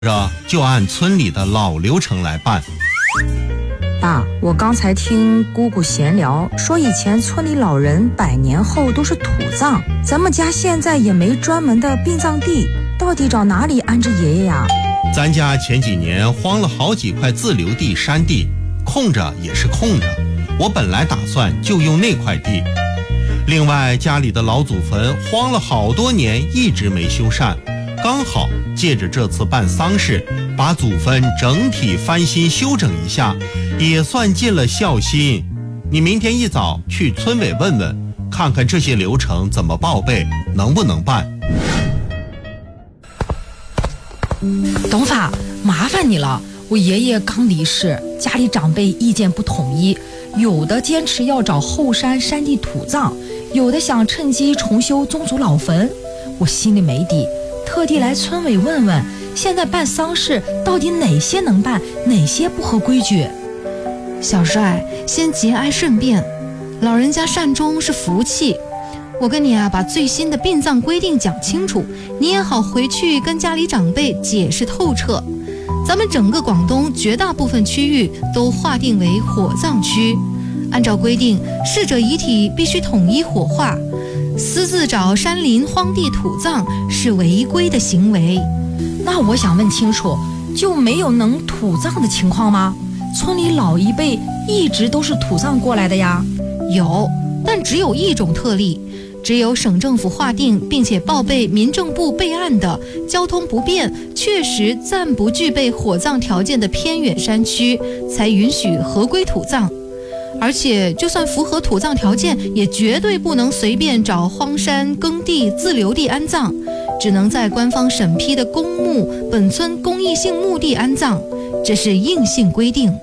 就按村里的老流程来办。 爸，我刚才听姑姑闲聊，说以前村里老人100年后都是土葬，咱们家现在也没专门的殡葬地，到底找哪里安置爷爷呀？ 咱家前几年荒了好几块自留地山地，空着也是空着，我本来打算就用那块地。另外家里的老祖坟荒了好多年一直没修缮，刚好借着这次办丧事，把祖坟整体翻新修整一下，也算尽了孝心。你明天一早去村委问问，看看这些流程怎么报备，能不能办。 董法，麻烦你了，我爷爷刚离世，家里长辈意见不统一，有的坚持要找后山山地土葬，有的想趁机重修宗族老坟，我心里没底，特地来村委问问，现在办丧事到底哪些能办，哪些不合规矩？ 小帅，先节哀顺变，老人家善终是福气。我跟你把最新的殡葬规定讲清楚，你也好回去跟家里长辈解释透彻。咱们整个广东绝大部分区域都划定为火葬区，按照规定，逝者遗体必须统一火化，私自找山林荒地土葬是违规的行为。 那我想问清楚，就没有能土葬的情况吗？村里老一辈一直都是土葬过来的呀。 有，但只有一种特例，只有省政府划定并且报备民政部备案的交通不便、确实暂不具备火葬条件的偏远山区，才允许合规土葬。而且就算符合土葬条件，也绝对不能随便找荒山耕地自留地安葬，只能在官方审批的公墓、本村公益性墓地安葬，这是硬性规定。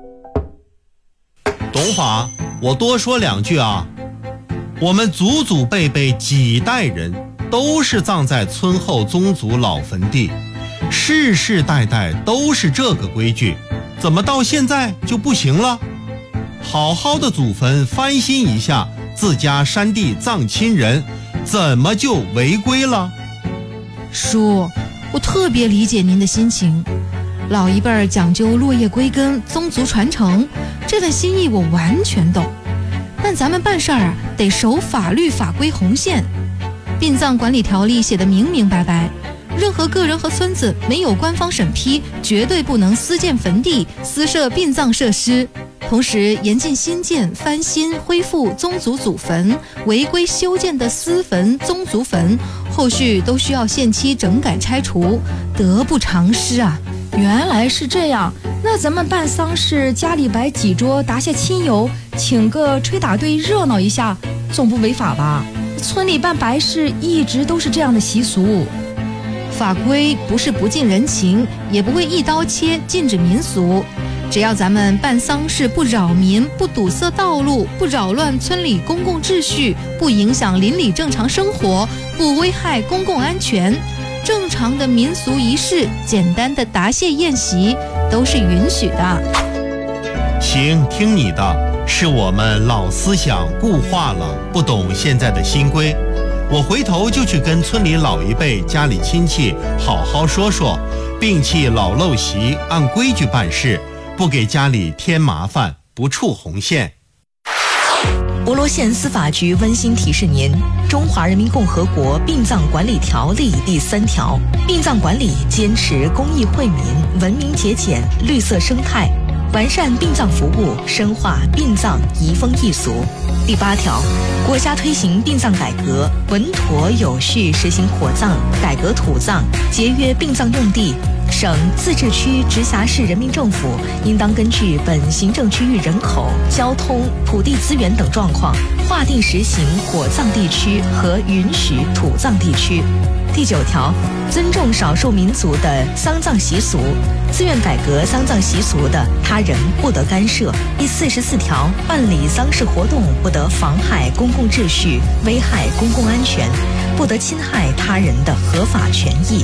董法，我多说两句啊。我们祖祖辈辈几代人都是葬在村后宗族老坟地，世世代代都是这个规矩，怎么到现在就不行了？好好的祖坟翻新一下，自家山地葬亲人，怎么就违规了？ 叔，我特别理解您的心情，老一辈讲究落叶归根、宗族传承，这份心意我完全懂。但咱们办事儿得守法律法规红线。殡葬管理条例写得明明白白，任何个人和村子没有官方审批，绝对不能私建坟地、私设殡葬设施。同时严禁新建、翻新、恢复宗族祖坟，违规修建的私坟、宗族坟，后续都需要限期整改拆除，得不偿失啊！ 原来是这样，那咱们办丧事，家里摆几桌，答谢亲友，请个吹打队热闹一下，总不违法吧？村里办白事一直都是这样的习俗。 法规不是不近人情，也不会一刀切禁止民俗。只要咱们办丧事不扰民、不堵塞道路、不扰乱村里公共秩序、不影响邻里正常生活、不危害公共安全，正常的民俗仪式、简单的答谢宴席都是允许的。 行，听你的，是我们老思想固化了，不懂现在的新规。我回头就去跟村里老一辈家里亲戚好好说说，摒弃老陋习，按规矩办事，不给家里添麻烦，不触红线。 博罗县司法局温馨提示您：中华人民共和国殡葬管理条例第3条，殡葬管理坚持公益惠民、文明节俭、绿色生态，完善殡葬服务，深化殡葬移风易俗。第8条，国家推行殡葬改革，稳妥有序实行火葬、改革土葬，节约殡葬用地。省、自治区、直辖市人民政府应当根据本行政区域人口、交通、土地资源等状况，划定实行火葬地区和允许土葬地区。第9条，尊重少数民族的丧葬习俗，自愿改革丧葬习俗的他人不得干涉。第44条，办理丧事活动不得妨害公共秩序、危害公共安全，不得侵害他人的合法权益。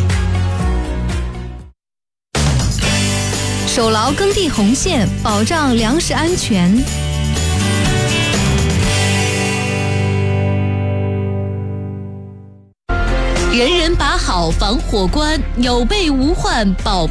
守牢耕地红线，保障粮食安全。 人人把好防火关，有备无患保